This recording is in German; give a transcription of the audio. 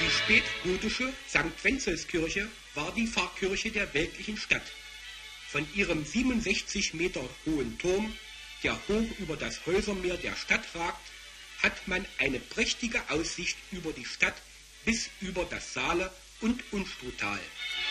Die spätgotische St. Wenzelskirche war die Pfarrkirche der weltlichen Stadt. Von ihrem 67 Meter hohen Turm, der hoch über das Häusermeer der Stadt ragt, hat man eine prächtige Aussicht über die Stadt bis über das Saale und Unstruttal.